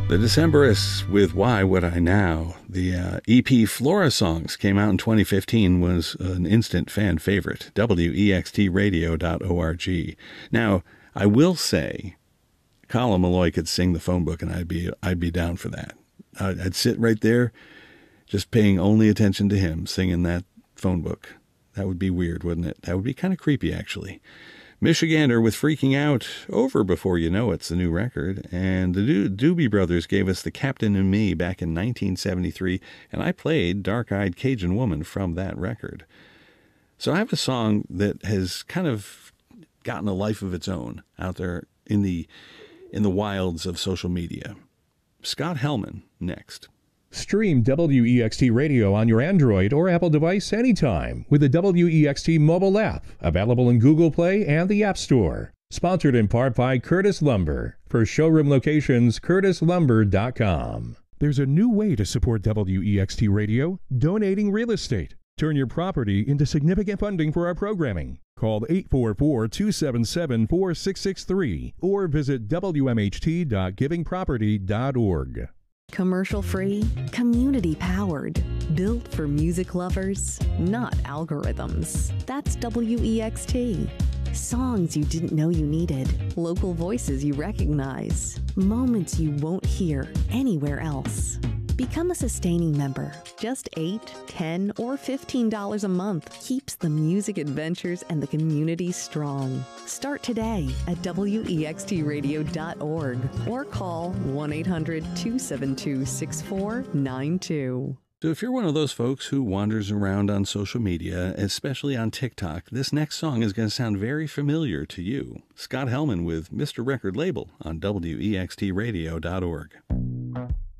The Decemberists with Why Would I Now? The EP Flora Songs came out in 2015, was an instant fan favorite. WEXTradio.org. Now, I will say, Colin Malloy could sing the phone book, and I'd be down for that. I'd sit right there, just paying only attention to him singing that phone book. That would be weird, wouldn't it? That would be kind of creepy, actually. Michigander with Freaking Out, Over Before You Know It's the new record, and the Doobie Brothers gave us The Captain and Me back in 1973, and I played Dark-Eyed Cajun Woman from that record. So I have a song that has kind of gotten a life of its own out there in the wilds of social media. Scott Hellman next. Stream WEXT Radio on your Android or Apple device anytime with the WEXT mobile app, available in Google Play and the App Store. Sponsored in part by Curtis Lumber. For showroom locations, curtislumber.com. There's a new way to support WEXT Radio, donating real estate. Turn your property into significant funding for our programming. Call 844-277-4663 or visit wmht.givingproperty.org. Commercial free, community powered, built for music lovers, not algorithms. That's WEXT. Songs you didn't know you needed, local voices you recognize, moments you won't hear anywhere else. Become a sustaining member. Just $8, $10, or $15 a month keeps the music adventures and the community strong. Start today at WEXTradio.org or call 1-800-272-6492. So if you're one of those folks who wanders around on social media, especially on TikTok, this next song is going to sound very familiar to you. Scott Hellman with Mr. Record Label on WEXTradio.org.